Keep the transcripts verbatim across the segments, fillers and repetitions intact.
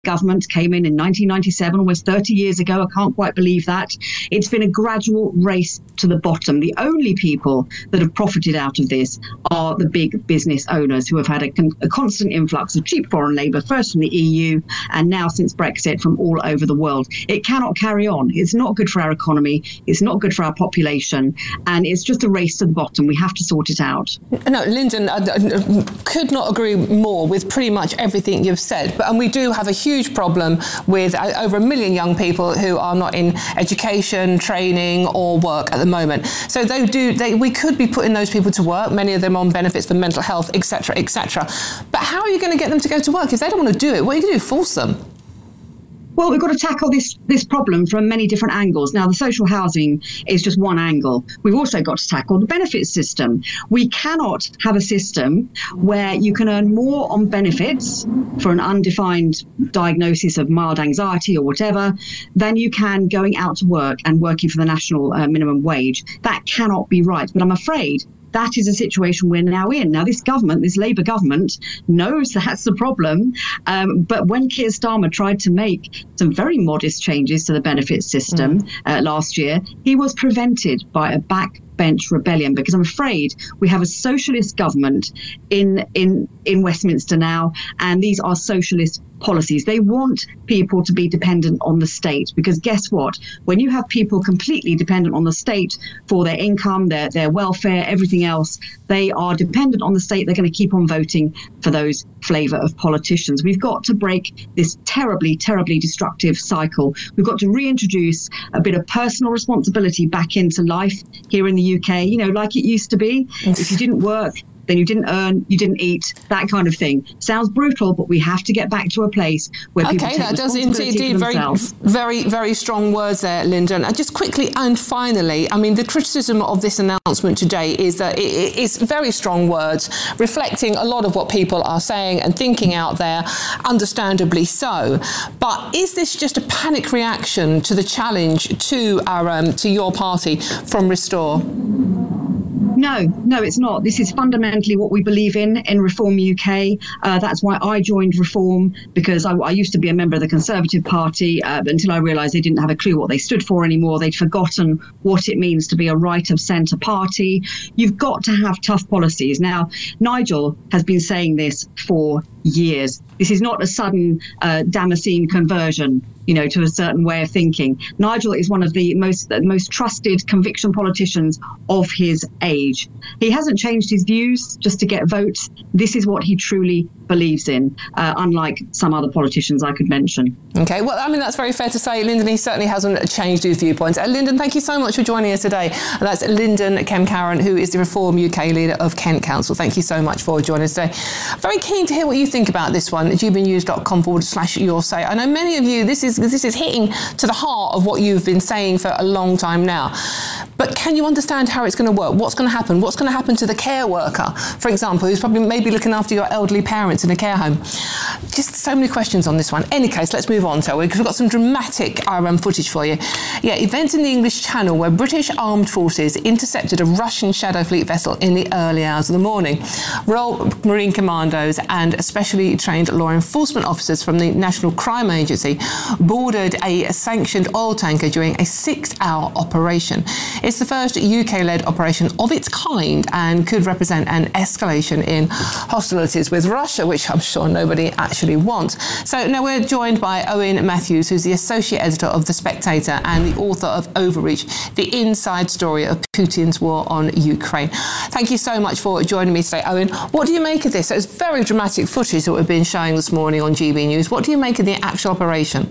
government came in in nineteen ninety-seven, almost thirty years ago. I can't quite believe that. It's been a gradual race to the bottom. The only people that have profited out of this are the big business owners who have had a, con- a constant influx of cheap foreign labour, first from the E U and now since Brexit from all over the world. It cannot carry on. It's not good for our economy. It's not good for our population. And it's just a race to the bottom. We have to sort it out. No, Lyndon, I, I could not agree more with pretty much everything you've said. But and we do have a huge huge problem with uh, over a million young people who are not in education, training or work at the moment. So they do, they, we could be putting those people to work, many of them on benefits for mental health, et cetera, et cetera. But how are you going to get them to go to work? If they don't want to do it, what are you going to do? Force them? Well, we've got to tackle this this problem from many different angles. Now, the social housing is just one angle. We've also got to tackle the benefits system. We cannot have a system where you can earn more on benefits for an undefined diagnosis of mild anxiety or whatever than you can going out to work and working for the national uh, minimum wage. That cannot be right. But I'm afraid that is a situation we're now in. Now, this government, this Labour government, knows that's the problem. Um, but when Keir Starmer tried to make some very modest changes to the benefits system mm. uh, last year, he was prevented by a backbench rebellion, because I'm afraid we have a socialist government in in in Westminster now, and these are socialist policies. They want people to be dependent on the state, because guess what? When you have people completely dependent on the state for their income, their their welfare, everything else, they are dependent on the state. They're going to keep on voting for those flavour of politicians. We've got to break this terribly, terribly destructive cycle. We've got to reintroduce a bit of personal responsibility back into life here in the U K, you know, like it used to be. If you didn't work, then you didn't earn, you didn't eat, that kind of thing. Sounds brutal, but we have to get back to a place where people okay, take that does responsibility indeed for very, themselves. very, very strong words there, Lyndon. And just quickly and finally, I mean, the criticism of this announcement today is that it, it's very strong words, reflecting a lot of what people are saying and thinking out there, understandably so. But is this just a panic reaction to the challenge to our um, to your party from Restore? No, no, it's not. This is fundamentally what we believe in, in Reform U K. Uh, that's why I joined Reform, because I, I used to be a member of the Conservative Party uh, until I realised they didn't have a clue what they stood for anymore. They'd forgotten what it means to be a right-of-centre party. You've got to have tough policies. Now, Nigel has been saying this for years. This is not a sudden uh, Damascene conversion, you know, to a certain way of thinking. Nigel is one of the most the most trusted conviction politicians of his age. He hasn't changed his views just to get votes. This is what he truly believes in, uh, unlike some other politicians I could mention. Okay, well, I mean, that's very fair to say. Lyndon, he certainly hasn't changed his viewpoints. Uh, Lyndon, thank you so much for joining us today. And that's Lyndon Kemp-Carron, who is the Reform U K leader of Kent Council. Thank you so much for joining us today. Very keen to hear what you think about this one. g b news dot com forward slash your say. I know many of you, this is this is hitting to the heart of what you've been saying for a long time now. But can you understand how it's going to work? What's going to happen? What's going to happen to the care worker, for example, who's probably maybe looking after your elderly parents in a care home? Just so many questions on this one. Any case, let's move on, shall we? Because we've got some dramatic R M footage for you. Yeah, events in the English Channel where British armed forces intercepted a Russian Shadow Fleet vessel in the early hours of the morning. Royal Marine Commandos and specially trained law enforcement officers from the National Crime Agency boarded a sanctioned oil tanker during a six-hour operation. It's the first U K-led operation of its kind and could represent an escalation in hostilities with Russia, which I'm sure nobody actually wants. So now we're joined by Owen Matthews, who's the associate editor of The Spectator and the author of Overreach, the inside story of Putin's war on Ukraine. Thank you so much for joining me today, Owen. What do you make of this? So it's very dramatic footage that we've been showing this morning on G B News. What do you make of the actual operation?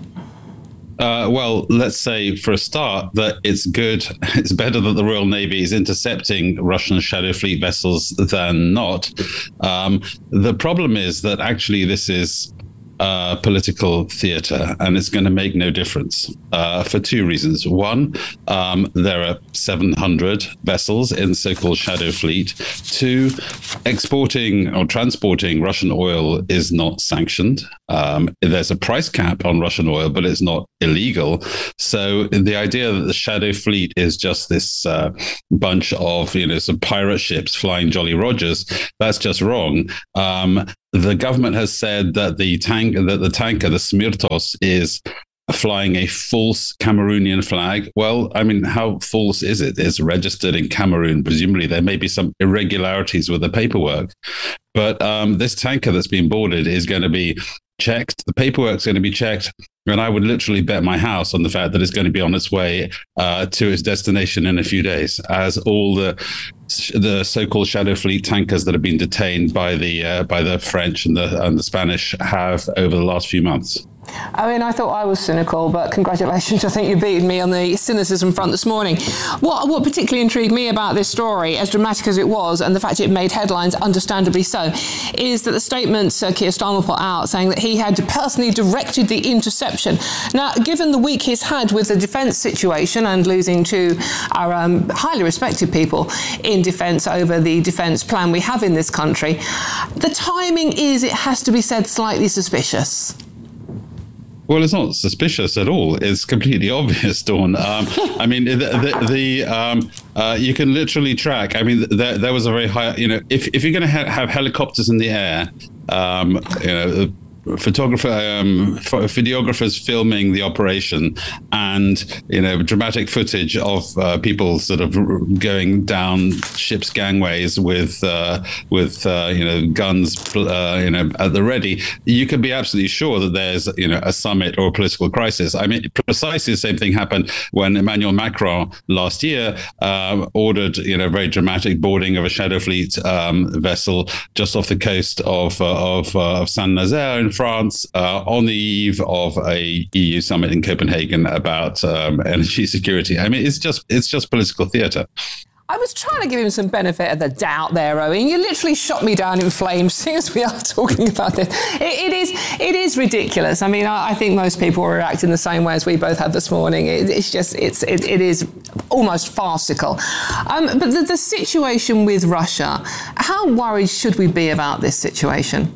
Uh, well, let's say for a start that it's good. It's better that the Royal Navy is intercepting Russian Shadow Fleet vessels than not. Um, the problem is that actually this is uh, political theatre, and it's going to make no difference uh, for two reasons. One, um, there are seven hundred vessels in so-called Shadow Fleet. Two, exporting or transporting Russian oil is not sanctioned. Um, there's a price cap on Russian oil, but it's not illegal. So the idea that the Shadow Fleet is just this uh, bunch of, you know, some pirate ships flying Jolly Rogers, that's just wrong. Um, the government has said that the tank, that the tanker, the Smirtos, is flying a false Cameroonian flag. Well, I mean, how false is it? It's registered in Cameroon. Presumably, there may be some irregularities with the paperwork. But um, this tanker that's been boarded is going to be checked. The paperwork's going to be checked. And I would literally bet my house on the fact that it's going to be on its way uh, to its destination in a few days, as all the the so-called Shadow Fleet tankers that have been detained by the uh, by the French and the and the Spanish have over the last few months. I mean, I thought I was cynical, but congratulations. I think you beat me on the cynicism front this morning. What what particularly intrigued me about this story, as dramatic as it was, and the fact it made headlines, understandably so, is that the statement uh, Keir Starmer put out saying that he had personally directed the interception. Now, given the week he's had with the defence situation and losing to our um, highly respected people in defence over the defence plan we have in this country, the timing is, it has to be said, slightly suspicious. Well, it's not suspicious at all. It's completely obvious, Dawn. Um, I mean, the, the, the um, uh, you can literally track. I mean, there, there was a very high, you know, if, if you're going to ha- have helicopters in the air, um, you know, photographer, um, videographers filming the operation, and you know, dramatic footage of uh, people sort of going down ships' gangways with uh, with uh, you know, guns, uh, you know, at the ready. You can be absolutely sure that there's, you know, a summit or a political crisis. I mean, precisely the same thing happened when Emmanuel Macron last year uh, ordered, you know, very dramatic boarding of a Shadow Fleet um, vessel just off the coast of uh, of, uh, of Saint-Nazaire in France, uh, on the eve of a E U summit in Copenhagen about um, energy security. I mean, it's just it's just political theatre. I was trying to give him some benefit of the doubt there, Owen. You literally shot me down in flames since we are talking about this. It, it is it is ridiculous. I mean, I, I think most people are reacting the same way as we both have this morning. It, it's just, it's it, it is almost farcical. Um, but the, the situation with Russia, how worried should we be about this situation?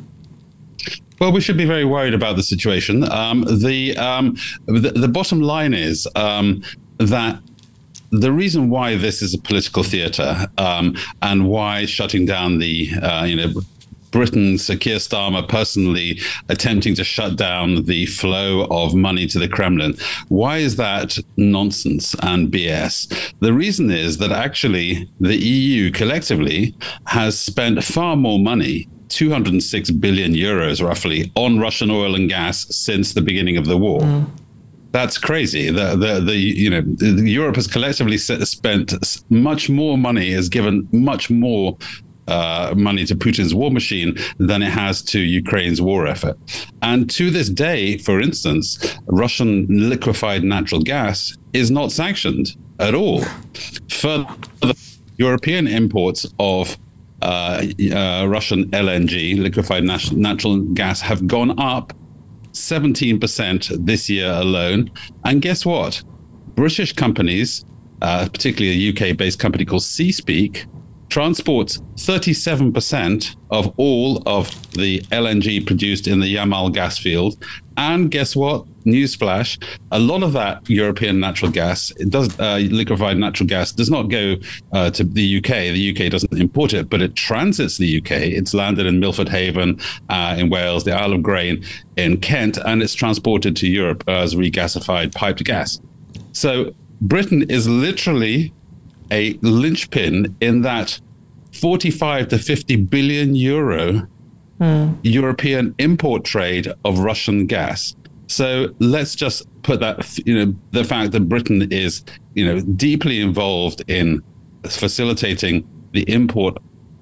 Well, we should be very worried about the situation. Um, the, um, the the bottom line is um, that the reason why this is a political theatre um, and why shutting down the, uh, you know, Britain, Sir Keir Starmer personally attempting to shut down the flow of money to the Kremlin, why is that nonsense and B S? The reason is that actually the E U collectively has spent far more money, two hundred six billion euros roughly, on Russian oil and gas since the beginning of the war. Mm. That's crazy. The, the, the, you know, Europe has collectively spent much more money, has given much more uh, money to Putin's war machine than it has to Ukraine's war effort. And to this day, for instance, Russian liquefied natural gas is not sanctioned at all. Further, European imports of uh, uh, Russian L N G, liquefied nat- natural gas, have gone up seventeen percent this year alone. And guess what? British companies, uh, particularly a U K-based company called Seaspeak, transports thirty-seven percent of all of the L N G produced in the Yamal gas field. And guess what? Newsflash, a lot of that European natural gas, it does uh, liquefied natural gas, does not go uh, to the U K. The U K doesn't import it, but it transits the U K. It's landed in Milford Haven uh, in Wales, the Isle of Grain in Kent, and it's transported to Europe as regasified piped gas. So Britain is literally a linchpin in that forty-five to fifty billion euro mm. European import trade of Russian gas. So let's just put that, you know, the fact that Britain is, you know, deeply involved in facilitating the import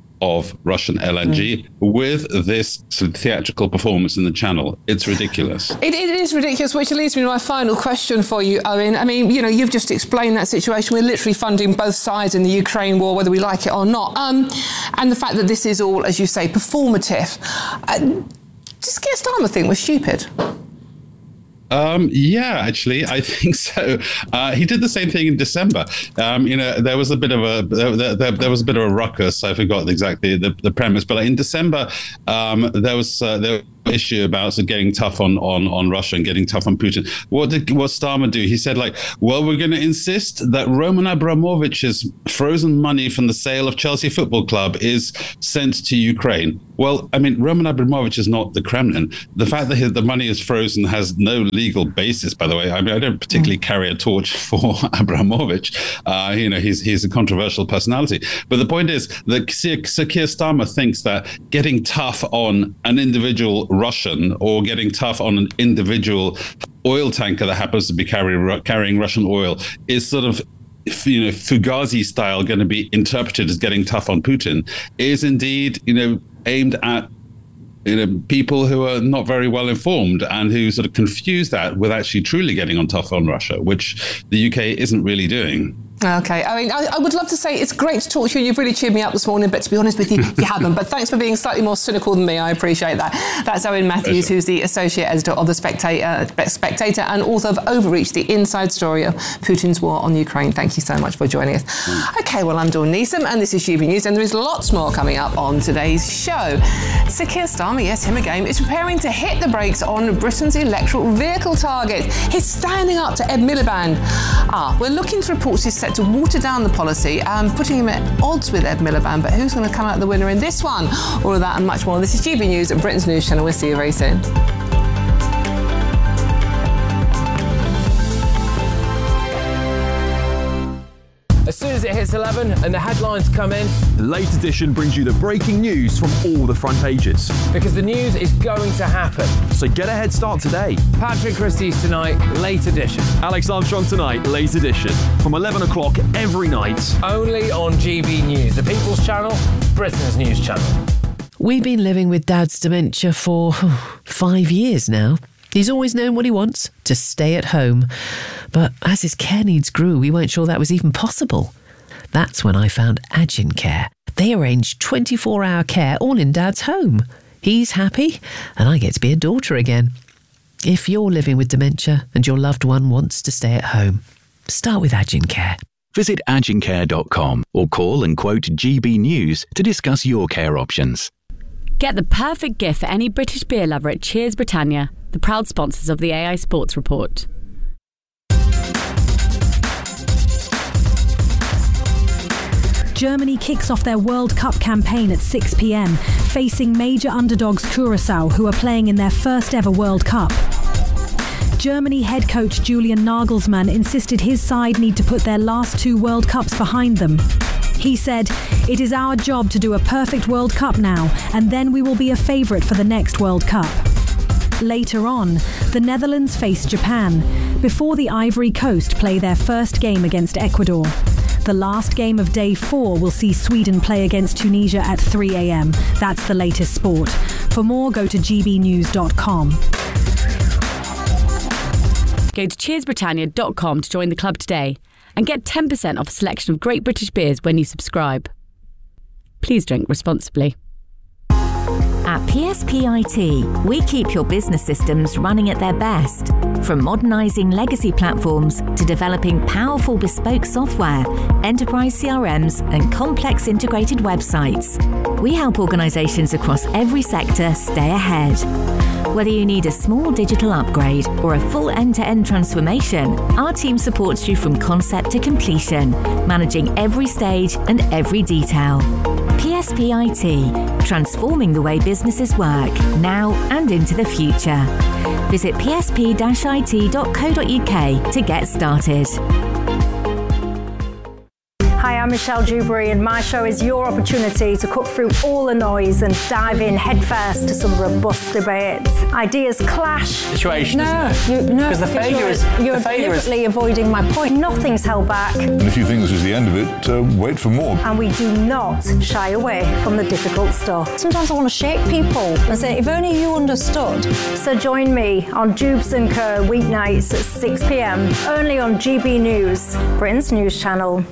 of Russian L N G mm. with this sort of theatrical performance in the channel. It's ridiculous. It, it is ridiculous, which leads me to my final question for you, Owen. I mean, you know, you've just explained that situation. We're literally funding both sides in the Ukraine war, whether we like it or not. Um, and the fact that this is all, as you say, performative. Uh, does Keir Starmer think we're stupid? Um, yeah, actually, I think so. Uh, he did the same thing in December. Um, you know, there was a bit of a there, there, there was a bit of a ruckus. I forgot exactly the, the premise, but in December, um, there was uh, there issue about so getting tough on, on, on Russia and getting tough on Putin. What did what Starmer do? He said, like, well, we're going to insist that Roman Abramovich's frozen money from the sale of Chelsea Football Club is sent to Ukraine. Well, I mean, Roman Abramovich is not the Kremlin. The fact that his, the money is frozen has no legal basis, by the way. I mean, I don't particularly carry a torch for Abramovich. Uh, you know, he's he's a controversial personality. But the point is that Sir Keir Starmer thinks that getting tough on an individual Russian or getting tough on an individual oil tanker that happens to be carry, carrying Russian oil is sort of, you know, Fugazi style going to be interpreted as getting tough on Putin is indeed, you know, aimed at, you know, people who are not very well informed and who sort of confuse that with actually truly getting on tough on Russia, which the U K isn't really doing. Okay. I mean, I, I would love to say it's great to talk to you. You've really cheered me up this morning, but to be honest with you, you haven't. But thanks for being slightly more cynical than me. I appreciate that. That's Owen Matthews, who's the Associate Editor of The Spectator, Spectator and author of Overreach, the inside story of Putin's war on Ukraine. Thank you so much for joining us. Okay, well, I'm Dawn Neeson, and this is G B News, and there is lots more coming up on today's show. Sir Keir Starmer, yes, him again, is preparing to hit the brakes on Britain's electoral vehicle target. He's standing up to Ed Miliband. Ah, we're looking for reports he's set to water down the policy and putting him at odds with Ed Miliband, but who's going to come out the winner in this one? All of that and much more. This is G B News at Britain's News Channel. We'll see you very soon. As soon as it hits eleven and the headlines come in, the Late Edition brings you the breaking news from all the front pages. Because the news is going to happen. So get a head start today. Patrick Christie's tonight, Late Edition. Alex Armstrong tonight, Late Edition. From eleven o'clock every night. Only on G B News, the People's Channel, Britain's News Channel. We've been living with Dad's dementia for five years now. He's always known what he wants, to stay at home. But as his care needs grew, we weren't sure that was even possible. That's when I found Agincare. They arrange twenty-four hour care all in Dad's home. He's happy, and I get to be a daughter again. If you're living with dementia and your loved one wants to stay at home, start with Agincare. Visit agincare dot com or call and quote G B News to discuss your care options. Get the perfect gift for any British beer lover at Cheers Britannia, the proud sponsors of the A I Sports Report. Germany kicks off their World Cup campaign at six p m, facing major underdogs Curaçao, who are playing in their first ever World Cup. Germany head coach Julian Nagelsmann insisted his side need to put their last two World Cups behind them. He said, "It is our job to do a perfect World Cup now, and then we will be a favourite for the next World Cup." Later on, the Netherlands face Japan, before the Ivory Coast play their first game against Ecuador. The last game of day four will see Sweden play against Tunisia at three a m. That's the latest sport. For more, go to g b news dot com. Go to cheers britannia dot com to join the club today and get ten percent off a selection of great British beers when you subscribe. Please drink responsibly. At P S P I T, we keep your business systems running at their best. From modernising legacy platforms to developing powerful bespoke software, enterprise C R Ms and complex integrated websites. We help organisations across every sector stay ahead. Whether you need a small digital upgrade or a full end-to-end transformation, our team supports you from concept to completion, managing every stage and every detail. P S P I T, transforming the way businesses work, now and into the future. Visit p s p dash i t dot co dot u k to get started. Hi, I'm Michelle Dewberry, and my show is your opportunity to cut through all the noise and dive in headfirst to some robust debates. Ideas clash. Situation, no, isn't it? You, no, because the failure you're, is you're the failure deliberately is... avoiding my point. Nothing's held back. And if you think this is the end of it, uh, wait for more. And we do not shy away from the difficult stuff. Sometimes I want to shake people and say, if only you understood. So join me on Jubes and Co weeknights at six p m, only on G B News, Britain's News Channel.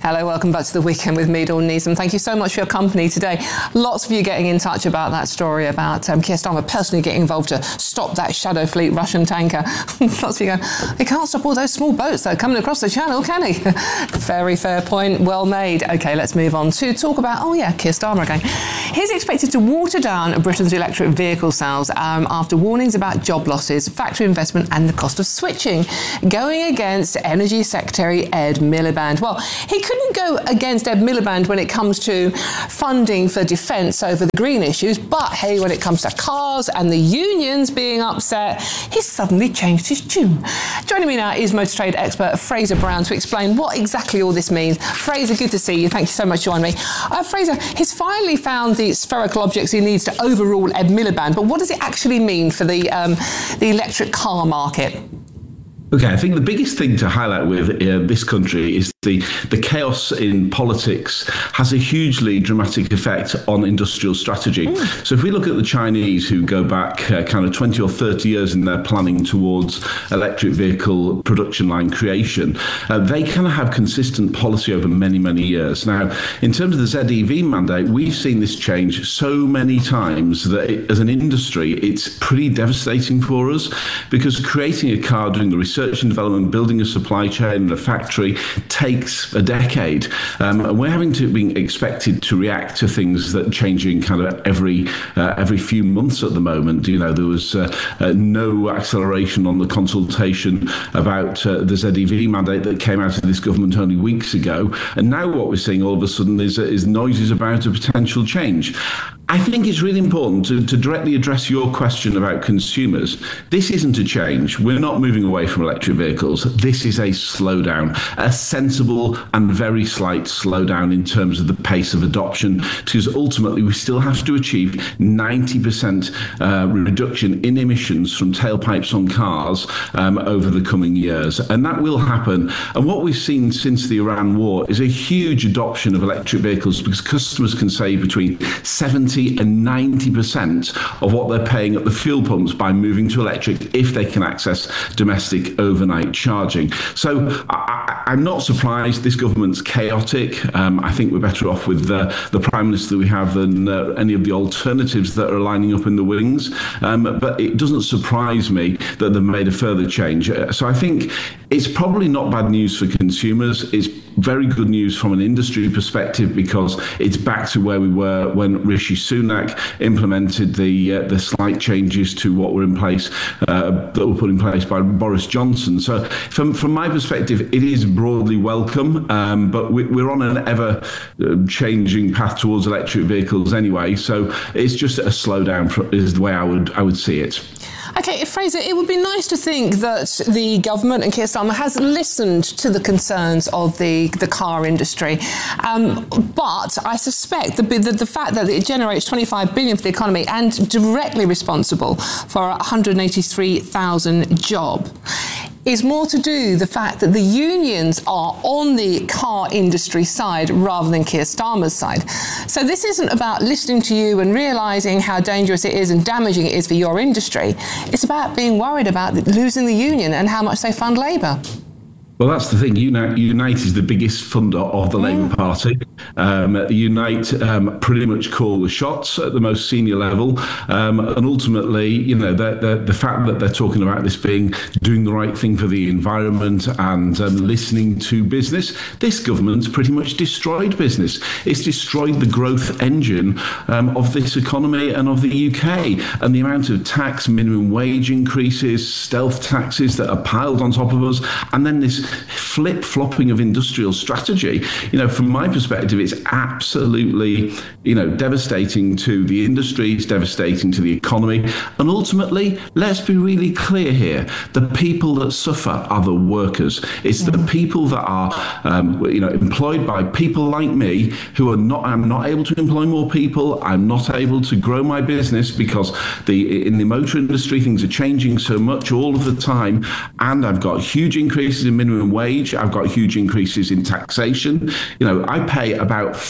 Hello, welcome back to the Weekend with me, Dawn Neeson. Thank you so much for your company today. Lots of you getting in touch about that story about um, Keir Starmer personally getting involved to stop that Shadow Fleet Russian tanker. Lots of you going, he can't stop all those small boats that are coming across the channel, can he? Very fair point, well made. OK, let's move on to talk about, oh yeah, Keir Starmer again. He's expected to water down Britain's electric vehicle sales um, after warnings about job losses, factory investment and the cost of switching, going against Energy Secretary Ed Miliband. Well, he couldn't go against Ed Miliband when it comes to funding for defence over the green issues, but hey, when it comes to cars and the unions being upset, he's suddenly changed his tune. Joining me now is motor trade expert Fraser Brown to explain what exactly all this means. Fraser, good to see you. Thank you so much for joining me. Uh, Fraser, he's finally found the spherical objects he needs to overrule Ed Miliband, but what does it actually mean for the um, the electric car market? Okay, I think the biggest thing to highlight with uh, this country is the, the chaos in politics has a hugely dramatic effect on industrial strategy. Mm. So if we look at the Chinese, who go back uh, kind of twenty or thirty years in their planning towards electric vehicle production line creation, uh, they kind of have consistent policy over many, many years. Now, in terms of the Z E V mandate, we've seen this change so many times that it, as an industry, it's pretty devastating for us, because creating a car, doing the research and development, building a supply chain and a factory takes a decade. Um, and we're having to be expected to react to things that are changing kind of every uh, every few months at the moment. You know, there was uh, uh, no acceleration on the consultation about uh, the Z E V mandate that came out of this government only weeks ago. And now what we're seeing all of a sudden is, uh, is noises about a potential change. I think it's really important to, to directly address your question about consumers. This isn't a change. We're not moving away from electric vehicles. This is a slowdown, a sensible and very slight slowdown in terms of the pace of adoption, because ultimately we still have to achieve ninety percent uh, reduction in emissions from tailpipes on cars um, over the coming years. And that will happen. And what we've seen since the Iran war is a huge adoption of electric vehicles, because customers can save between seventy and ninety percent of what they're paying at the fuel pumps by moving to electric if they can access domestic overnight charging. So I, I'm not surprised this government's chaotic. Um, I think we're better off with the, the Prime Minister we have than uh, any of the alternatives that are lining up in the wings. Um, but it doesn't surprise me that they've made a further change. Uh, so I think it's probably not bad news for consumers. It's very good news from an industry perspective, because it's back to where we were when Rishi Sunak implemented the uh, the slight changes to what were in place uh, that were put in place by Boris Johnson. So from from my perspective, it is broadly welcome, um, but we, we're on an ever changing path towards electric vehicles anyway. So it's just a slowdown for, is the way I would I would see it. OK, Fraser, it would be nice to think that the government and Keir Starmer has listened to the concerns of the, the car industry. Um, but I suspect the, the, the fact that it generates twenty-five billion dollars for the economy and directly responsible for one hundred eighty-three thousand jobs is more to do the fact that the unions are on the car industry side rather than Keir Starmer's side. So this isn't about listening to you and realising how dangerous it is and damaging it is for your industry. It's about being worried about losing the union and how much they fund Labour. Well, that's the thing. Unite, Unite is the biggest funder of the yeah. Labour Party. Um, Unite um, pretty much call the shots at the most senior level. Um, and ultimately, you know, the, the, the fact that they're talking about this being doing the right thing for the environment and um, listening to business, this government's pretty much destroyed business. It's destroyed the growth engine um, of this economy and of the U K. And the amount of tax, minimum wage increases, stealth taxes that are piled on top of us, and then this flip-flopping of industrial strategy. You know, from my perspective, it's absolutely, you know, devastating to the industry, it's devastating to the economy. And ultimately, let's be really clear here, the people that suffer are the workers. It's the people that are, um, you know, employed by people like me who are not, I'm not able to employ more people, I'm not able to grow my business because the in the motor industry, things are changing so much all of the time, and I've got huge increases in minimum wage, I've got huge increases in taxation. You know, I pay about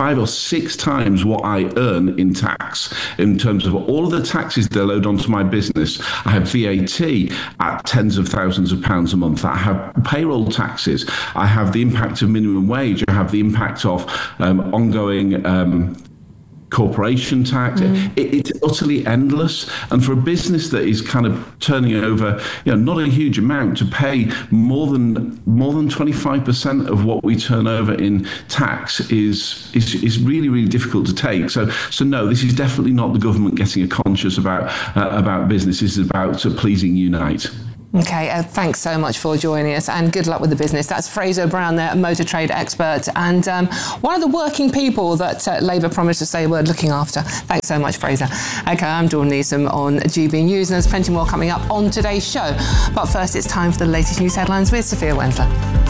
five or six times what I earn in tax in terms of all of the taxes they load onto my business. I have V A T at tens of thousands of pounds a month. I have payroll taxes. I have the impact of minimum wage. I have the impact of um, ongoing um, corporation tax. Mm. It, it's utterly endless. And for a business that is kind of turning over, you know, not a huge amount, to pay more than more than twenty-five percent of what we turn over in tax is is is really, really difficult to take. So so no, this is definitely not the government getting a conscience about uh, about business. This is about uh, pleasing Unite. Okay, uh, thanks so much for joining us, and good luck with the business. That's Fraser Brown there, a motor trade expert, and um, one of the working people that uh, Labour promised to say we're looking after. Thanks so much, Fraser. Okay, I'm Dawn Neeson on G B News, and there's plenty more coming up on today's show. But first, it's time for the latest news headlines with Sophia Wensler.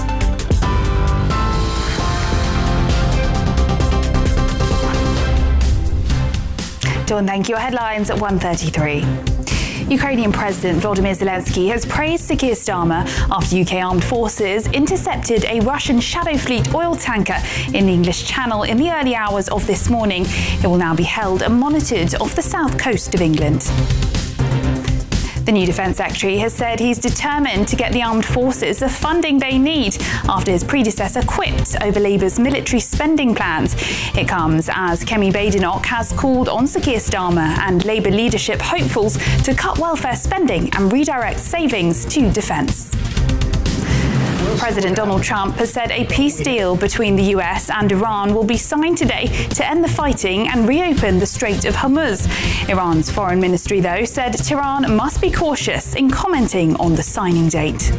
Dawn, thank you. Headlines at one thirty-three. Ukrainian President Volodymyr Zelensky has praised Sir Keir Starmer after U K armed forces intercepted a Russian Shadow Fleet oil tanker in the English Channel in the early hours of this morning. It will now be held and monitored off the south coast of England. The new Defence Secretary has said he's determined to get the armed forces the funding they need after his predecessor quipped over Labour's military spending plans. It comes as Kemi Badenoch has called on Sir Keir Starmer and Labour leadership hopefuls to cut welfare spending and redirect savings to defence. President Donald Trump has said a peace deal between the U S and Iran will be signed today to end the fighting and reopen the Strait of Hormuz. Iran's foreign ministry, though, said Tehran must be cautious in commenting on the signing date.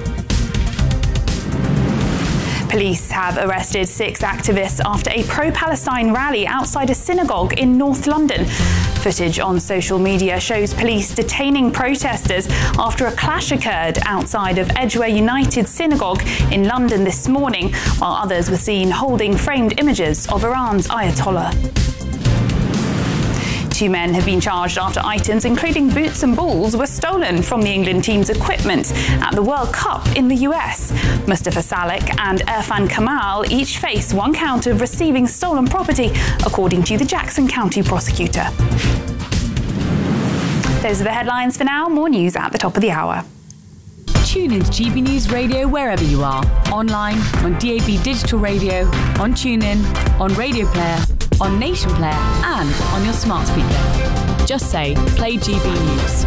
Police have arrested six activists after a pro-Palestine rally outside a synagogue in North London. Footage on social media shows police detaining protesters after a clash occurred outside of Edgware United Synagogue in London this morning, while others were seen holding framed images of Iran's Ayatollah. Two men have been charged after items, including boots and balls, were stolen from the England team's equipment at the World Cup in the U S. Mustafa Salek and Irfan Kamal each face one count of receiving stolen property, according to the Jackson County prosecutor. Those are the headlines for now. More news at the top of the hour. Tune into G B News Radio wherever you are. Online, on D A B Digital Radio, on TuneIn, on Radio Player, on Nation Player, and on your smart speaker. Just say, play G B News.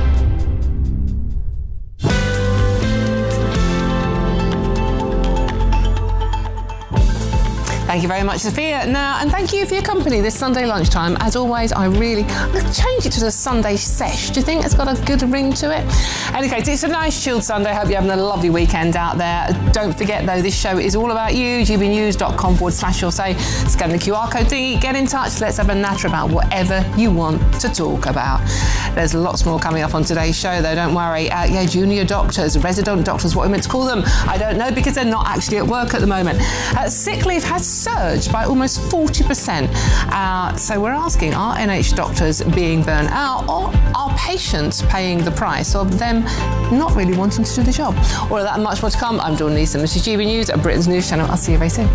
Thank you very much, Sophia. Now, and thank you for your company this Sunday lunchtime. As always, I really, I'm going to change it to the Sunday sesh. Do you think it's got a good ring to it? Anyway, it's a nice chilled Sunday. Hope you're having a lovely weekend out there. Don't forget, though, this show is all about you. gbnews.com forward slash your say. Scan the Q R code thingy, get in touch. Let's have a natter about whatever you want to talk about. There's lots more coming up on today's show, though. Don't worry. Uh, yeah, junior doctors, resident doctors, what we're meant to call them, I don't know, because they're not actually at work at the moment. Uh, sick leave has surged by almost forty percent. Uh, so we're asking, are N H doctors being burnt out, or are patients paying the price of them not really wanting to do the job? All of that and much more to come. I'm Dawn Neeson. This is G B News at Britain's News Channel. I'll see you very soon.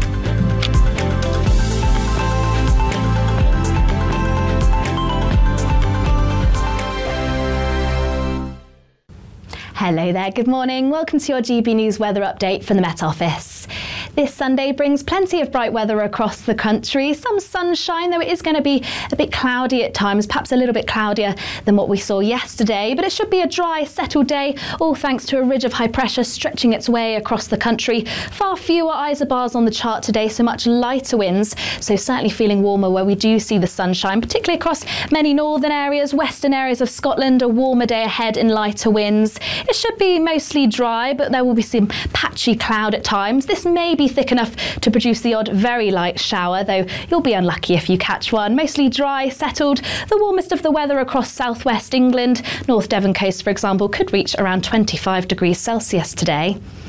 Hello there, good morning. Welcome to your G B News weather update from the Met Office. This Sunday brings plenty of bright weather across the country. Some sunshine, though it is going to be a bit cloudy at times, perhaps a little bit cloudier than what we saw yesterday. But it should be a dry, settled day, all thanks to a ridge of high pressure stretching its way across the country. Far fewer isobars on the chart today, so much lighter winds. So certainly feeling warmer where we do see the sunshine, particularly across many northern areas, western areas of Scotland. A warmer day ahead in lighter winds. It should be mostly dry, but there will be some patchy cloud at times. This may be thick enough to produce the odd very light shower, though you'll be unlucky if you catch one. Mostly dry, settled. The warmest of the weather across southwest England. North Devon coast, for example, could reach around twenty-five degrees Celsius today.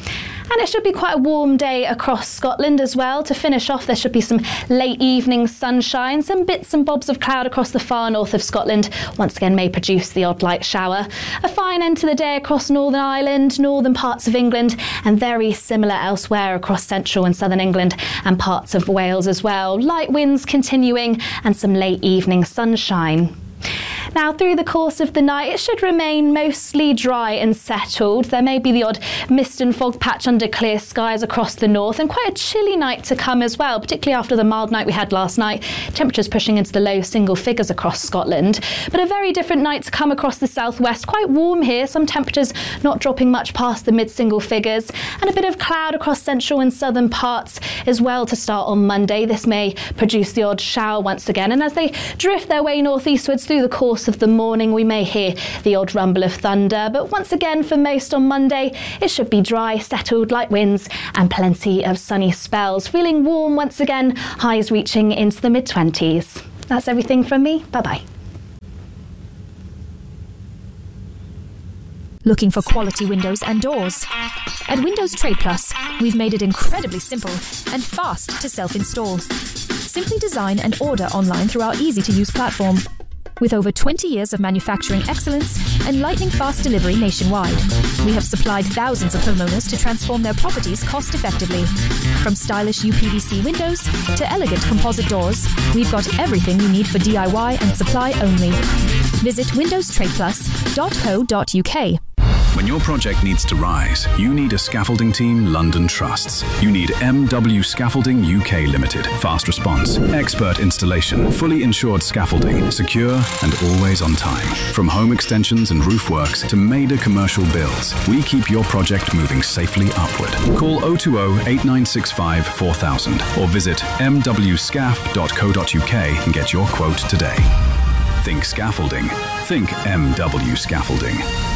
And it should be quite a warm day across Scotland as well. To finish off, there should be some late evening sunshine, some bits and bobs of cloud across the far north of Scotland. Once again, may produce the odd light shower. A fine end to the day across Northern Ireland, northern parts of England, and very similar elsewhere across central and southern England and parts of Wales as well. Light winds continuing and some late evening sunshine. Now, through the course of the night, it should remain mostly dry and settled. There may be the odd mist and fog patch under clear skies across the north, and quite a chilly night to come as well, particularly after the mild night we had last night. Temperatures pushing into the low single figures across Scotland. But a very different night to come across the southwest. Quite warm here, some temperatures not dropping much past the mid-single figures, and a bit of cloud across central and southern parts as well to start on Monday. This may produce the odd shower once again, and as they drift their way northeastwards through the course of the morning, we may hear the odd rumble of thunder, but once again for most on Monday it should be dry, settled, light winds and plenty of sunny spells. Feeling warm once again, highs reaching into the mid twenties. That's everything from me. Bye bye. Looking for quality windows and doors? At Windows Trade Plus, we've made it incredibly simple and fast to self-install. Simply design and order online through our easy-to-use platform. With over twenty years of manufacturing excellence and lightning-fast delivery nationwide, we have supplied thousands of homeowners to transform their properties cost-effectively. From stylish U P V C windows to elegant composite doors, we've got everything you need for D I Y and supply only. Visit windows trade plus dot co dot U K. When your project needs to rise, you need a scaffolding team London trusts. You need M W Scaffolding U K Limited. Fast response, expert installation, fully insured scaffolding, secure and always on time. From home extensions and roof works to major commercial builds, we keep your project moving safely upward. Call oh two oh, eight nine six five, four thousand or visit m w scaf dot co dot U K and get your quote today. Think scaffolding. Think M W Scaffolding.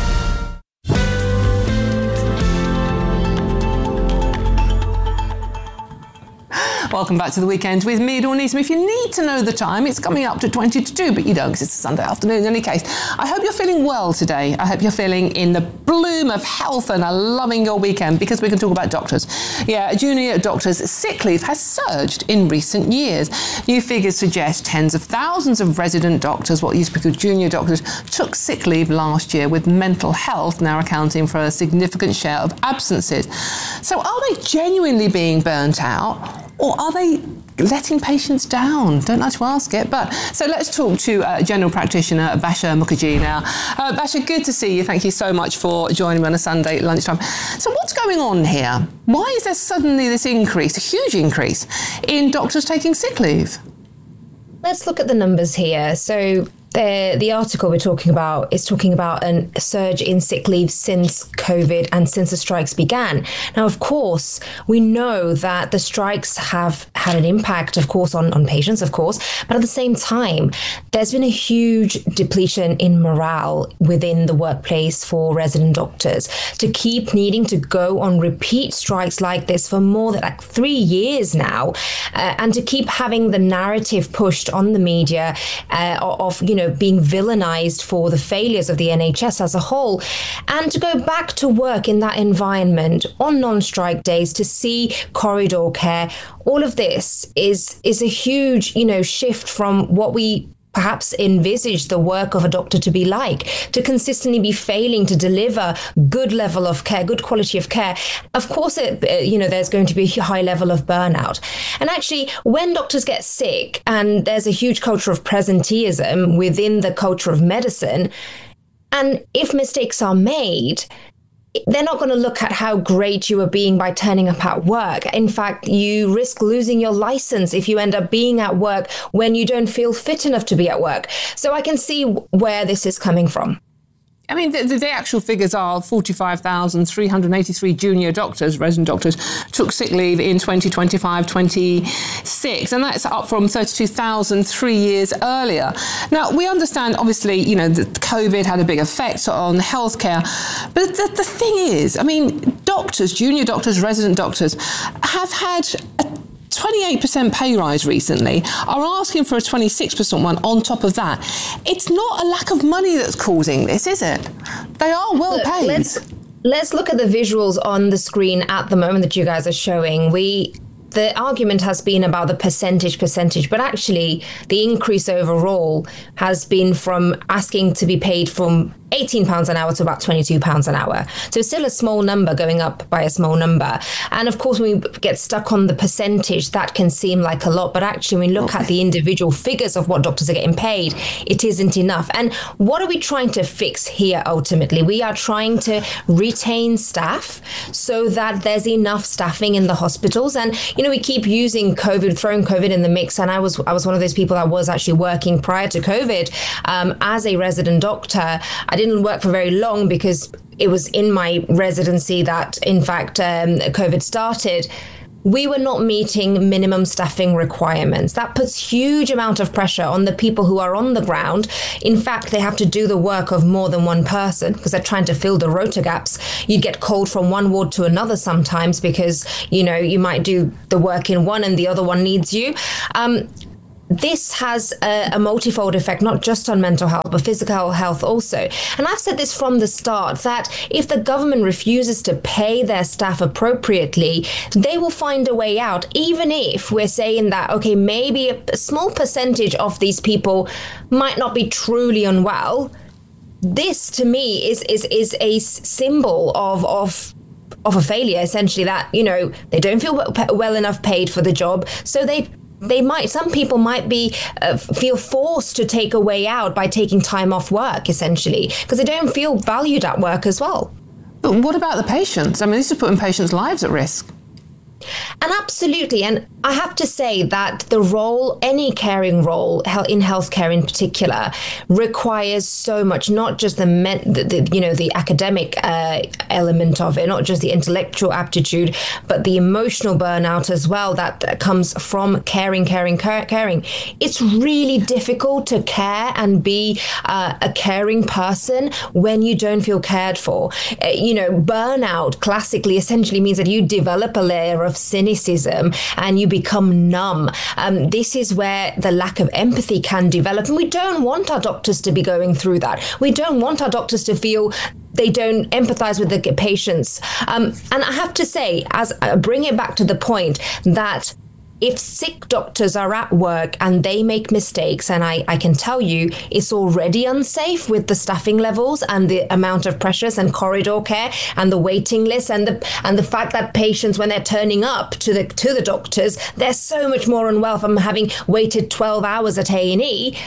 Welcome back to the weekend with me, Dawn Needham. If you need to know the time, it's coming up to twenty to two, but you don't because it's a Sunday afternoon in any case. I hope you're feeling well today. I hope you're feeling in the bloom of health and are loving your weekend, because we can talk about doctors. Yeah, junior doctors' sick leave has surged in recent years. New figures suggest tens of thousands of resident doctors, what used to be called junior doctors, took sick leave last year, with mental health now accounting for a significant share of absences. So are they genuinely being burnt out? Or are they letting patients down? Don't like to ask it, but so let's talk to uh, general practitioner Basha Mukherjee now. Uh, Basha, good to see you. Thank you so much for joining me on a Sunday lunchtime. So what's going on here? Why is there suddenly this increase, a huge increase, in doctors taking sick leave? Let's look at the numbers here. So The, the article we're talking about is talking about an, a surge in sick leave since COVID and since the strikes began. Now, of course, we know that the strikes have had an impact, of course, on, on patients, of course, but at the same time, there's been a huge depletion in morale within the workplace for resident doctors to keep needing to go on repeat strikes like this for more than like three years now, uh, and to keep having the narrative pushed on the media uh, of, you know, being villainized for the failures of the N H S as a whole, and to go back to work in that environment on non-strike days to see corridor care. All of this is is a huge, you know, shift from what we perhaps envisage the work of a doctor to be like, to consistently be failing to deliver good level of care, good quality of care. Of course, it, you know, there's going to be a high level of burnout. And actually, when doctors get sick, and there's a huge culture of presenteeism within the culture of medicine, and if mistakes are made, they're not going to look at how great you are being by turning up at work. In fact, you risk losing your license if you end up being at work when you don't feel fit enough to be at work. So I can see where this is coming from. I mean, the, the actual figures are forty-five thousand three hundred eighty-three junior doctors, resident doctors, took sick leave in twenty twenty-five twenty-six, and that's up from thirty-two thousand three years earlier. Now, we understand, obviously, you know, that COVID had a big effect on healthcare, but the, the thing is, I mean, doctors, junior doctors, resident doctors, have had a twenty-eight percent pay rise recently, are asking for a twenty-six percent one on top of that. It's not a lack of money that's causing this, is it? They are well Look, paid. Let's, let's look at the visuals on the screen at the moment that you guys are showing. We The argument has been about the percentage percentage, but actually the increase overall has been from asking to be paid from eighteen pounds an hour to about twenty-two pounds an hour. So it's still a small number going up by a small number. And of course, when we get stuck on the percentage, that can seem like a lot. But actually, when we look at the individual figures of what doctors are getting paid, it isn't enough. And what are we trying to fix here ultimately? We are trying to retain staff so that there's enough staffing in the hospitals. And, you know, we keep using COVID, throwing COVID in the mix. And I was I was one of those people that was actually working prior to COVID um, as a resident doctor. I didn't work for very long because it was in my residency that, in fact, um, COVID started. We were not meeting minimum staffing requirements. That puts huge amount of pressure on the people who are on the ground. In fact, they have to do the work of more than one person because they're trying to fill the rota gaps. You get called from one ward to another sometimes because, you know, you might do the work in one and the other one needs you. Um, This has a, a multifold effect, not just on mental health, but physical health also. And I've said this from the start, that if the government refuses to pay their staff appropriately, they will find a way out, even if we're saying that, okay, maybe a, a small percentage of these people might not be truly unwell. This, to me, is is is a symbol of of of a failure, essentially, that, you know, they don't feel well enough paid for the job, so they They might, some people might be uh, feel forced to take a way out by taking time off work, essentially, because they don't feel valued at work as well. But what about the patients? I mean, this is putting patients' lives at risk. And absolutely. And I have to say that the role, any caring role in healthcare in particular, requires so much, not just the, men, the, the you know, the academic uh, element of it, not just the intellectual aptitude, but the emotional burnout as well that comes from caring, caring, caring. It's really difficult to care and be uh, a caring person when you don't feel cared for. Uh, you know, burnout classically essentially means that you develop a layer of cynicism and you become numb. Um, this is where the lack of empathy can develop. And we don't want our doctors to be going through that. We don't want our doctors to feel they don't empathize with the patients. Um, and I have to say, as I bring it back to the point that if sick doctors are at work and they make mistakes, and I, I can tell you it's already unsafe with the staffing levels and the amount of pressures and corridor care and the waiting list and the and the fact that patients, when they're turning up to the to the doctors, they're so much more unwell from having waited twelve hours at A and E.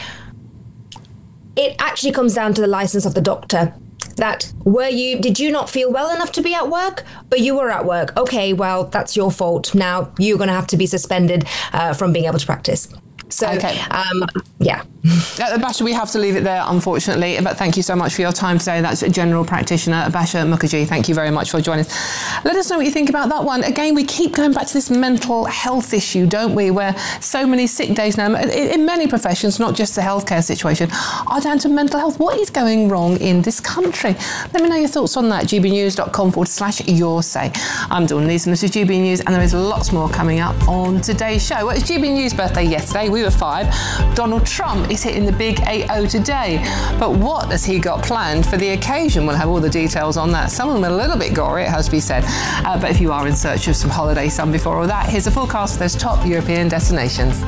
It actually comes down to the license of the doctor. That were you, did you not feel well enough to be at work? But you were at work. Okay, well, that's your fault. Now you're going to have to be suspended uh, from being able to practice. So, okay. um, yeah. Uh, Basha, we have to leave it there, unfortunately. But thank you so much for your time today. That's General Practitioner Basha Mukherjee. Thank you very much for joining us. Let us know what you think about that one. Again, we keep going back to this mental health issue, don't we? Where so many sick days now, in many professions, not just the healthcare situation, are down to mental health. What is going wrong in this country? Let me know your thoughts on that. gbnews.com forward slash your say. I'm Dawn Leeson. This is G B News, and there is lots more coming up on today's show. Well, it was G B News' birthday yesterday. We were five. Donald Trump is hitting the big eight oh today. But what has he got planned for the occasion? We'll have all the details on that. Some of them are a little bit gory, it has to be said. Uh, but if you are in search of some holiday sun before all that, here's a forecast for those top European destinations.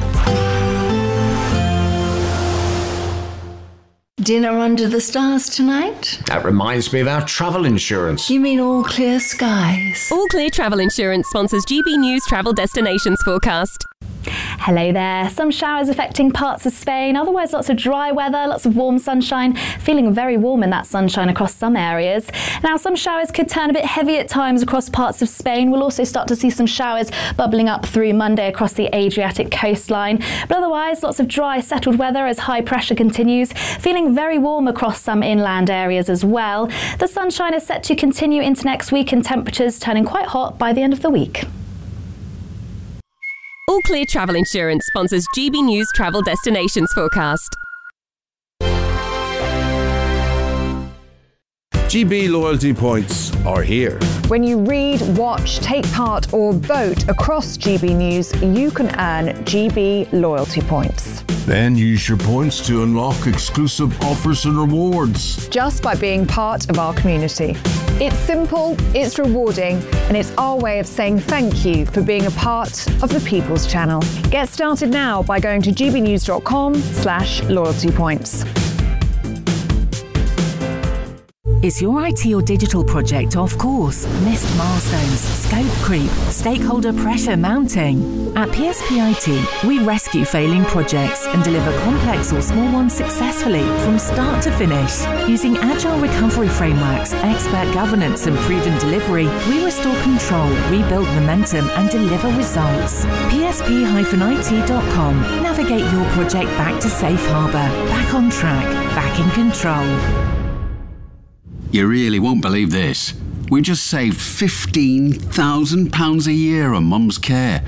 Dinner under the stars tonight? That reminds me of our travel insurance. You mean All Clear Skies? All Clear Travel Insurance sponsors G B News Travel Destinations forecast. Hello there. Some showers affecting parts of Spain, otherwise lots of dry weather, lots of warm sunshine, feeling very warm in that sunshine across some areas. Now, some showers could turn a bit heavy at times across parts of Spain. We'll also start to see some showers bubbling up through Monday across the Adriatic coastline. But otherwise, lots of dry, settled weather as high pressure continues, feeling very warm across some inland areas as well. The sunshine is set to continue into next week and temperatures turning quite hot by the end of the week. All Clear Travel Insurance sponsors G B News Travel Destinations forecast. G B loyalty points are here. When you read, watch, take part or vote across G B News, you can earn G B loyalty points. Then use your points to unlock exclusive offers and rewards. Just by being part of our community. It's simple, it's rewarding, and it's our way of saying thank you for being a part of the People's Channel. Get started now by going to gbnews.com slash loyalty points. Is your I T or digital project off course? Missed milestones, scope creep, stakeholder pressure mounting? At P S P I T, we rescue failing projects and deliver complex or small ones successfully from start to finish. Using agile recovery frameworks, expert governance and proven delivery, we restore control, rebuild momentum and deliver results. P S P I T dot com. Navigate your project back to safe harbour, back on track, back in control. You really won't believe this. We just saved fifteen thousand pounds a year on Mum's care.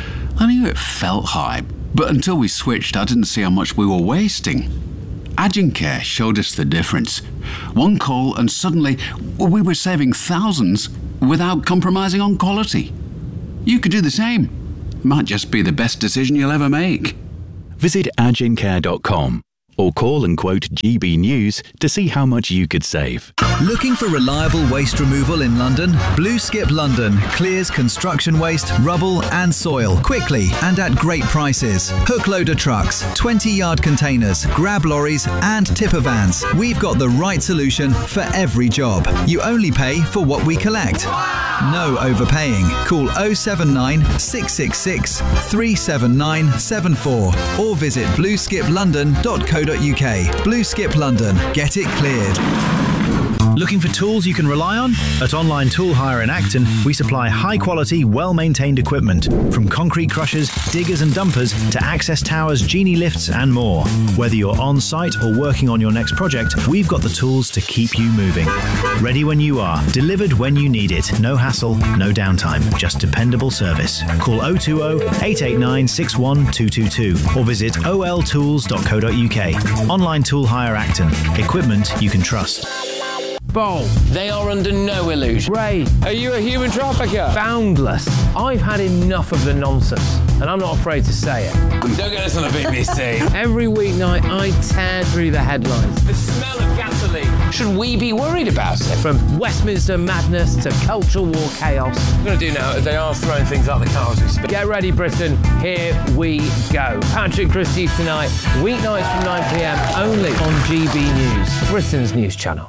I knew it felt high, but until we switched, I didn't see how much we were wasting. Agencare showed us the difference. One call and suddenly we were saving thousands without compromising on quality. You could do the same. Might just be the best decision you'll ever make. Visit agencare dot com or call and quote G B News to see how much you could save. Looking for reliable waste removal in London? Blue Skip London clears construction waste, rubble and soil quickly and at great prices. Hook loader trucks, twenty yard containers, grab lorries and tipper vans. We've got the right solution for every job. You only pay for what we collect. No overpaying. Call oh seven nine, six six six, three seven nine seven four or visit blue skip london dot co dot uk. Blue Skip London. Get it cleared. Looking for tools you can rely on? At Online Tool Hire in Acton, we supply high-quality, well-maintained equipment, from concrete crushers, diggers and dumpers to access towers, genie lifts and more. Whether you're on-site or working on your next project, we've got the tools to keep you moving. Ready when you are, delivered when you need it. No hassle, no downtime, just dependable service. Call oh two oh, eight eight nine, six one two two two or visit o l tools dot co dot uk. Online Tool Hire Acton. Equipment you can trust. Bold. They are under no illusion. Ray, are you a human trafficker? Boundless. I've had enough of the nonsense, and I'm not afraid to say it. Don't get us on the B B C. Every weeknight, I tear through the headlines. The smell of gasoline. Should we be worried about it? From Westminster madness to cultural war chaos. What I'm going to do now is they are throwing things out the car as we speak. Get ready, Britain. Here we go. Patrick Christie tonight, weeknights from nine p m, only on G B News, Britain's news channel.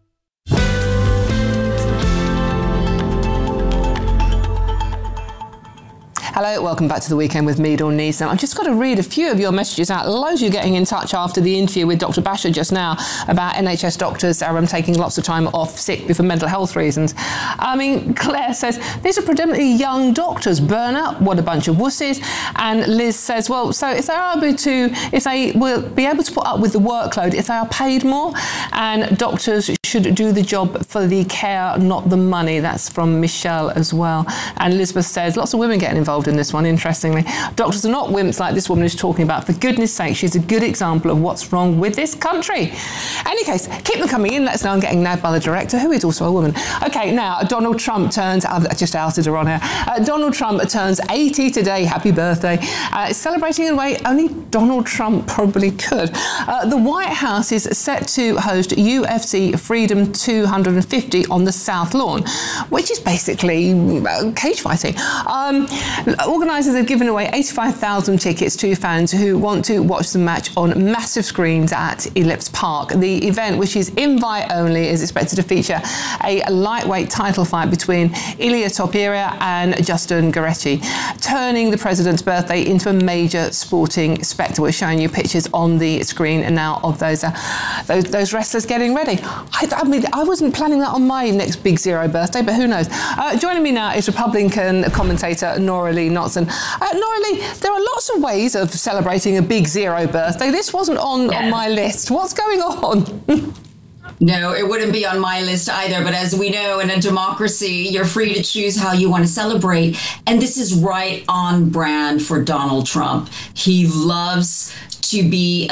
Hello, welcome back to the weekend with me, Dawn Neeson. I've just got to read a few of your messages out. Loads of you getting in touch after the interview with Doctor Basher just now about N H S doctors um, taking lots of time off sick for mental health reasons. I mean, Claire says, these are predominantly young doctors. Burnout, what a bunch of wussies. And Liz says, well, so if they are able to, if they will be able to put up with the workload, if they are paid more, and doctors should do the job for the care, not the money. That's from Michelle as well. And Elizabeth says, lots of women getting involved in this one, interestingly. Doctors are not wimps like this woman is talking about. For goodness sake, she's a good example of what's wrong with this country. Any case, keep them coming in. Let us know I'm getting nabbed by the director, who is also a woman. Okay, now, Donald Trump turns, I've just outed her on here. Uh, Donald Trump turns eighty today. Happy birthday. Uh, celebrating in a way only Donald Trump probably could. Uh, the White House is set to host U F C Freedom two hundred fifty on the South Lawn, which is basically uh, cage fighting. Um, Organisers have given away eighty-five thousand tickets to fans who want to watch the match on massive screens at Ellipse Park. The event, which is invite only, is expected to feature a lightweight title fight between Ilia Topuria and Justin Gaethje, turning the president's birthday into a major sporting spectacle. We're showing you pictures on the screen now of those uh, those, those wrestlers getting ready. I, I mean, I wasn't planning that on my next Big Zero birthday, but who knows? Uh, joining me now is Republican commentator Nora Lee Notson. Uh, Nora Lee, there are lots of ways of celebrating a Big Zero birthday. This wasn't on, yeah. on my list. What's going on? No, it wouldn't be on my list either. But as we know, in a democracy, you're free to choose how you want to celebrate. And this is right on brand for Donald Trump. He loves to be a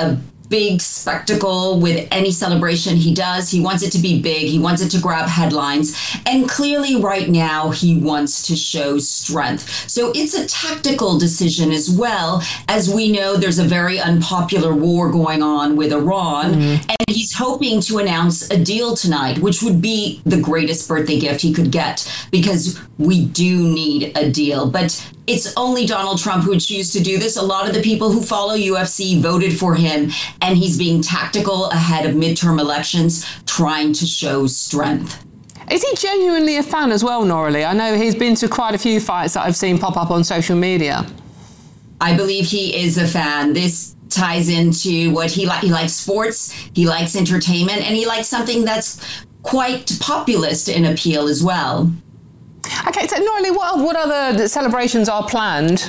big spectacle with any celebration he does. He wants it to be big. He wants it to grab headlines. And clearly right now he wants to show strength. So it's a tactical decision as well. As we know, there's a very unpopular war going on with Iran. Mm-hmm. And he's hoping to announce a deal tonight, which would be the greatest birthday gift he could get, because we do need a deal. But it's only Donald Trump who would choose to do this. A lot of the people who follow U F C voted for him, and he's being tactical ahead of midterm elections, trying to show strength. Is he genuinely a fan as well, Noralie? I know he's been to quite a few fights that I've seen pop up on social media. I believe he is a fan. This ties into what he likes. He likes sports, he likes entertainment, and he likes something that's quite populist in appeal as well. Okay, so Noralie, what, what other celebrations are planned?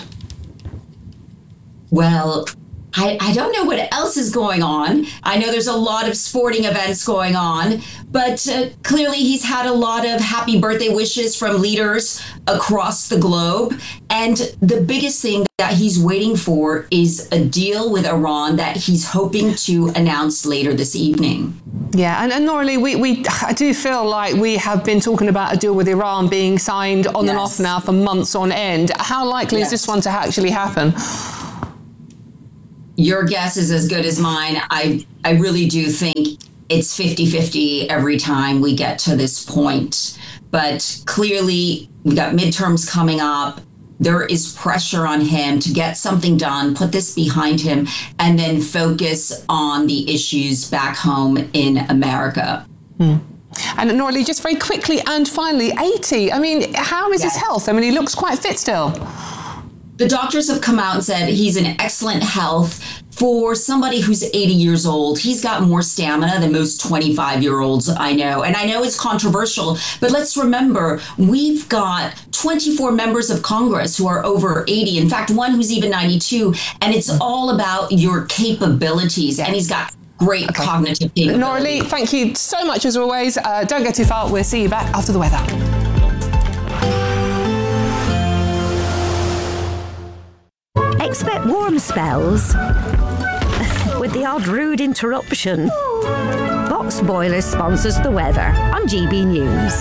Well, I, I don't know what else is going on. I know there's a lot of sporting events going on, but uh, clearly he's had a lot of happy birthday wishes from leaders across the globe. And the biggest thing that he's waiting for is a deal with Iran that he's hoping to announce later this evening. Yeah, and, and Noralie, we, we I do feel like we have been talking about a deal with Iran being signed on yes. and off now for months on end. How likely yes. is this one to actually happen? Your guess is as good as mine. I I really do think it's fifty-fifty every time we get to this point. But clearly, we've got midterms coming up. There is pressure on him to get something done, put this behind him, and then focus on the issues back home in America. Hmm. And Noralie, just very quickly and finally, eighty. I mean, how is yes. his health? I mean, he looks quite fit still. The doctors have come out and said he's in excellent health. For somebody who's eighty years old, he's got more stamina than most twenty-five-year-olds I know. And I know it's controversial, but let's remember, we've got twenty-four members of Congress who are over eighty. In fact, one who's even ninety-two. And it's all about your capabilities. And he's got great okay. cognitive capabilities. Noralie, thank you so much as always. Uh, don't go too far. We'll see you back after the weather. Expect warm spells with the odd rude interruption. Box Boilers sponsors the weather on G B News.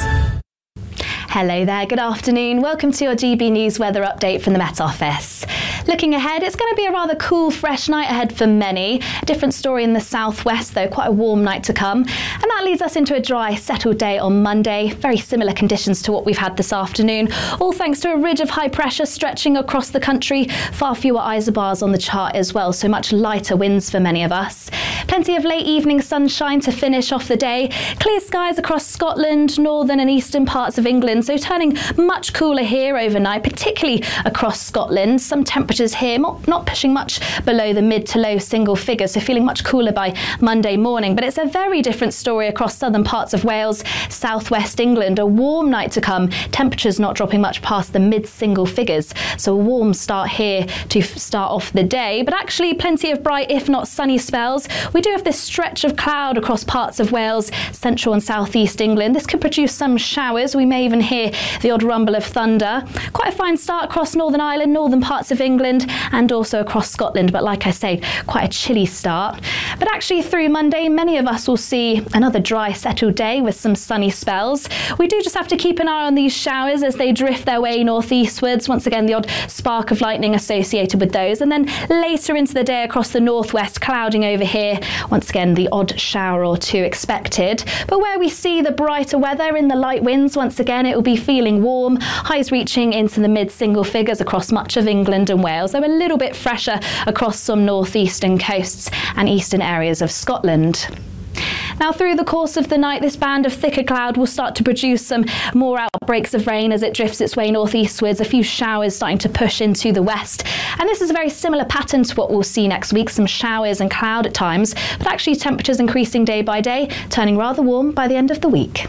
Hello there, good afternoon. Welcome to your G B News weather update from the Met Office. Looking ahead, it's going to be a rather cool, fresh night ahead for many. A different story in the southwest, though, quite a warm night to come. And that leads us into a dry, settled day on Monday. Very similar conditions to what we've had this afternoon, all thanks to a ridge of high pressure stretching across the country. Far fewer isobars on the chart as well, so much lighter winds for many of us. Plenty of late evening sunshine to finish off the day. Clear skies across Scotland, northern and eastern parts of England, so turning much cooler here overnight, particularly across Scotland. Some temperatures here not pushing much below the mid to low single figures, so feeling much cooler by Monday morning. But it's a very different story across southern parts of Wales, southwest England. A warm night to come, temperatures not dropping much past the mid single figures, so a warm start here to start off the day, but actually plenty of bright if not sunny spells. We do have this stretch of cloud across parts of Wales, central and southeast England. This could produce some showers. We may even hear the odd rumble of thunder. Quite a fine start across Northern Ireland, northern parts of England, and also across Scotland, but like I say, quite a chilly start. But actually through Monday, many of us will see another dry, settled day with some sunny spells. We do just have to keep an eye on these showers as they drift their way northeastwards. Once again, the odd spark of lightning associated with those. And then later into the day across the northwest, clouding over here. Once again, the odd shower or two expected. But where we see the brighter weather in the light winds, once again, it will be feeling warm. Highs reaching into the mid single figures across much of England and Wales. Though a little bit fresher across some northeastern coasts and eastern areas of Scotland. Now, through the course of the night, this band of thicker cloud will start to produce some more outbreaks of rain as it drifts its way northeastwards, a few showers starting to push into the west. And this is a very similar pattern to what we'll see next week, some showers and cloud at times, but actually temperatures increasing day by day, turning rather warm by the end of the week.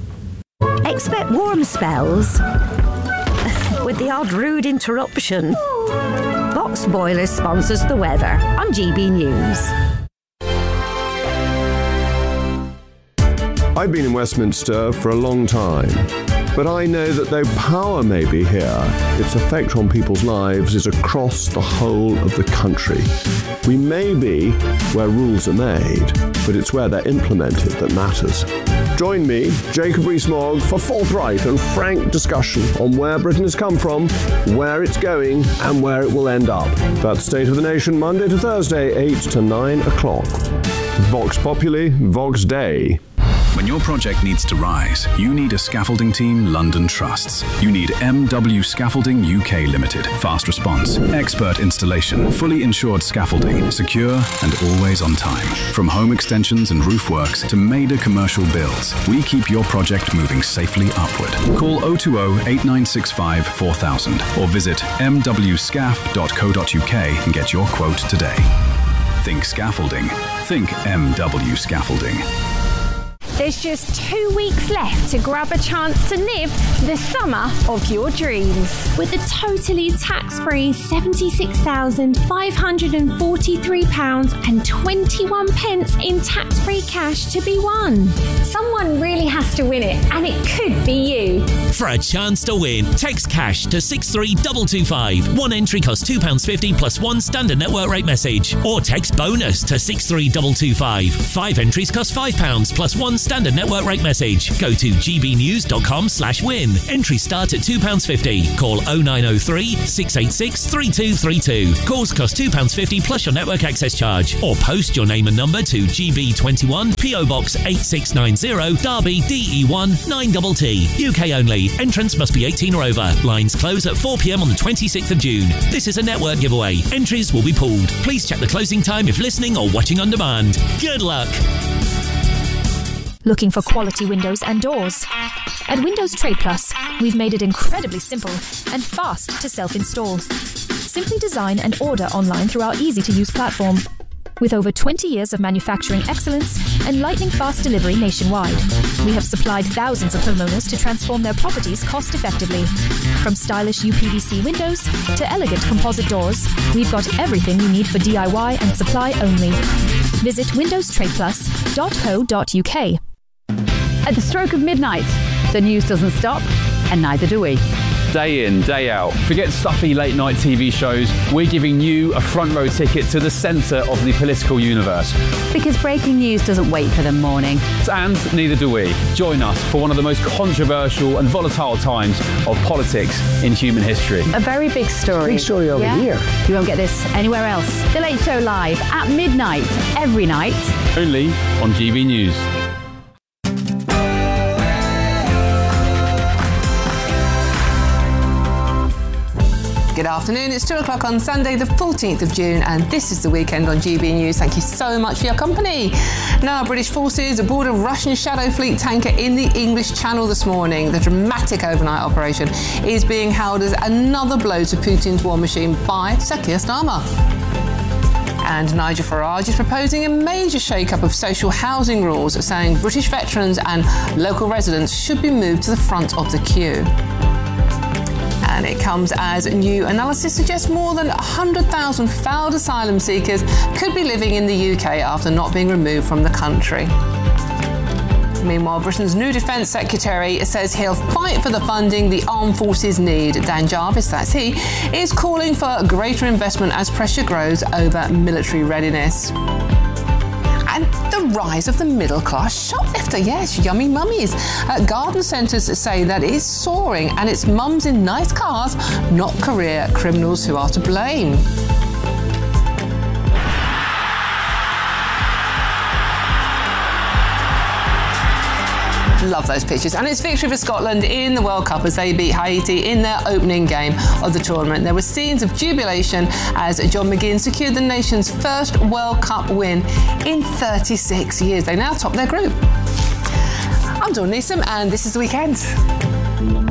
Expect warm spells with the odd rude interruption. Box Boilers sponsors the weather on G B News. I've been in Westminster for a long time. But I know that though power may be here, its effect on people's lives is across the whole of the country. We may be where rules are made, but it's where they're implemented that matters. Join me, Jacob Rees-Mogg, for forthright and frank discussion on where Britain has come from, where it's going, and where it will end up. That's State of the Nation, Monday to Thursday, eight to nine o'clock. Vox Populi, Vox Dei. When your project needs to rise, you need a scaffolding team London trusts. You need M W Scaffolding U K Limited. Fast response, expert installation, fully insured scaffolding, secure and always on time. From home extensions and roof works to major commercial builds, we keep your project moving safely upward. Call oh two oh, eight nine six five, four thousand or visit m w scaff dot co dot u k and get your quote today. Think scaffolding. Think M W Scaffolding. There's just two weeks left to grab a chance to live the summer of your dreams. With a totally tax-free seventy-six thousand five hundred forty-three pounds and twenty-one pence in tax-free cash to be won. Someone really has to win it, and it could be you. For a chance to win, text cash to six three two two five. One entry costs two pounds fifty plus one standard network rate message. Or text bonus to six three two two five. Five entries cost five pounds plus one standard network rate message. Go to g b news dot com slash win. Entries start at two pounds fifty. Call oh nine oh three, six eight six, three two three two. Calls cost two pounds fifty plus your network access charge. Or post your name and number to G B twenty-one, P O Box eight six nine zero, Derby, D E one nine T T. U K only. Entrants must be eighteen or over. Lines close at four p m on the twenty-sixth of June. This is a network giveaway. Entries will be pulled. Please check the closing time if listening or watching on demand. Good luck. Looking for quality windows and doors? At Windows Trade Plus, we've made it incredibly simple and fast to self-install. Simply design and order online through our easy-to-use platform. With over twenty years of manufacturing excellence and lightning-fast delivery nationwide, we have supplied thousands of homeowners to transform their properties cost-effectively. From stylish U P V C windows to elegant composite doors, we've got everything you need for D I Y and supply only. Visit windows trade plus dot co dot u k. At the stroke of midnight, the news doesn't stop, and neither do we. Day in, day out. Forget stuffy late night T V shows. We're giving you a front row ticket to the centre of the political universe. Because breaking news doesn't wait for the morning. And neither do we. Join us for one of the most controversial and volatile times of politics in human history. A very big story. Big story over yeah? here. You won't get this anywhere else. The Late Show live at midnight, every night. Only on G B News. Good afternoon, it's two o'clock on Sunday the fourteenth of June and this is the weekend on G B News. Thank you so much for your company. Now, British forces aboard a Russian Shadow Fleet tanker in the English Channel this morning. The dramatic overnight operation is being hailed as another blow to Putin's war machine by Sir Keir Starmer. And Nigel Farage is proposing a major shake-up of social housing rules, saying British veterans and local residents should be moved to the front of the queue. And it comes as new analysis suggests more than one hundred thousand failed asylum seekers could be living in the U K after not being removed from the country. Meanwhile, Britain's new Defence Secretary says he'll fight for the funding the armed forces need. Dan Jarvis, that's he, is calling for greater investment as pressure grows over military readiness. And the rise of the middle-class shoplifter, yes, yummy mummies. Uh, garden centres say that it's soaring and it's mums in nice cars, not career criminals who are to blame. Love those pictures. And it's victory for Scotland in the World Cup as they beat Haiti in their opening game of the tournament. There were scenes of jubilation as John McGinn secured the nation's first World Cup win in thirty-six years. They now top their group. I'm Dawn Neeson and this is The Weekend.